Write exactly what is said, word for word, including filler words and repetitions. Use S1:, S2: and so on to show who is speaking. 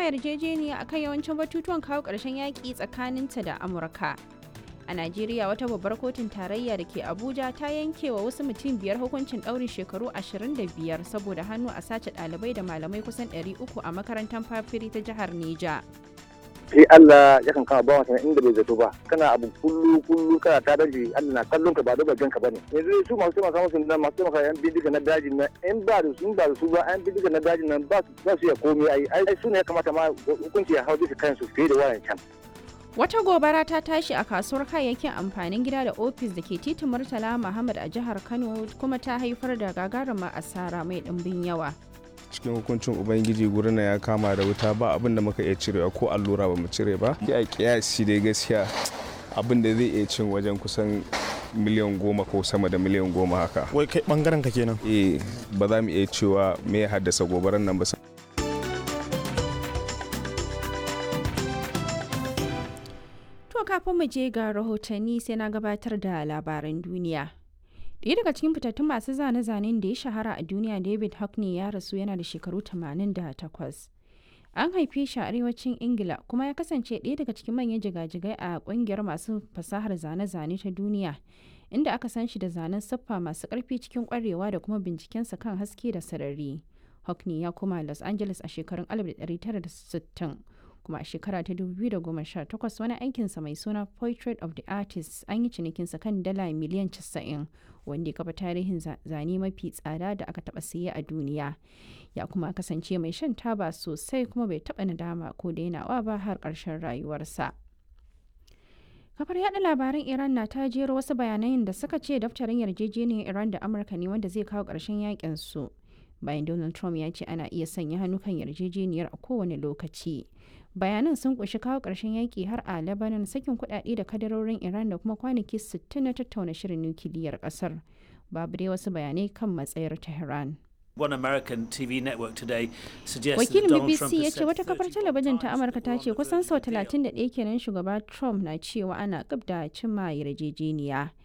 S1: yarjejeniya akan yawancin batutuwan kawo ƙarshen yaƙi tsakaninta da Amurka. A Najeriya wata babbar kotun tarayya da ke Abuja ta yanke wa wasu mutum biyar hukuncin ɗaurin shekaru ashirin da biyar saboda hannu a sace ɗalibai da malamai kusan ɗari uku a makarantar Fafiri ta jihar Neja.
S2: Sai Allah ya kan kama bawan sana inda bai zato ba, kana abu kullu kullu kana ta daji Allah na kallon ka ba da bajan ka bane. Yanzu su masu taimaka musu nan masu taimaka yan bindiga na dajin nan in ba da su ba da su ba yan bindiga na dajin nan ba su ya komai ai ai su ne ya kamata ma hukunci ya hau bisa kansu fiye da wayan can.
S1: Wata gobara ta tashi a kasuwar kayayyakin amfanin gida da ofis da ke titin Murtala Muhammad a jihar Kano kuma ta haifar da gagarumar asara mai ɗimbin yawa.
S3: Cikin hukuncin Ubangiji gurin ya kama da wuta ba abin da muka iya cirewa ko allura ba mu cire ba. Ya kiyasi dai gaskiya abin da zai iya cin wajen kusan miliyan goma ko sama da miliyan goma haka.
S4: Wai kai bangaren ka kenan?
S3: Eh ba za mu iya cewa me ya haddasa gobaran nan ba.
S1: Kafin mu je ga rahotanni sai na gabatar da labaran duniya. Ɗaya daga cikin fitattun masu zane-zanen da ya shahara a duniya David Hockney ya rasu yana da shekaru tamanin da takwas. An haife shi a arewacin Ingila kuma ya kasance ɗaya daga cikin manyan jigajigai a ƙungiyar masu fasahar zane-zane ta duniya, inda aka san shi da zanen siffa masu ƙarfi cikin ƙwarewa da kuma bincikensa kan haske da sarari. Hockney ya koma Los Angeles a shekarun alif tara tara sittin. Kuma a shekara ta dubu biyu da goma sha takwas wani aikinsa mai suna Portrait of the Artist an yi cinikinsa kan dala miliyan casa'in, wanda ya kafa tarihin zane mafi tsada da aka taɓa siye a duniya. Ya kuma kasance mai shan taba sosai kuma bai taɓa nadama ko dainawa ba har ƙarshen rayuwarsa. Kafar yada labaran Iran na ta jero wasu bayanan da suka ce daftarin yarjejeniyar Iran da Amurka ne wanda zai kawo ƙarshen yakin su. Bayan Donald Trump ya ce ana iya sanya hannu kan yarjejeniyar a kowane lokaci. Bayanan sun kunshi kawo ƙarshen yaƙi har a Lebanon, sakin kuɗaɗe da kadarorin Iran da kuma kwanaki sittin na tattauna shirin nukiliyar ƙasar. Babu dai wasu bayanai kan matsayar Tehran.
S5: One American T V network today suggests
S1: Wakilin
S5: that Donald
S1: B B
S5: Trump
S1: C ya
S5: has
S1: ce
S5: said
S1: wata kafar talabijin ta
S5: thirty-one
S1: Amurka ta ce
S5: times
S1: kusan sau
S5: the deal.
S1: talatin da ɗaya kenan shugaba Trump na cewa ana gab da cimma yarjejeniya.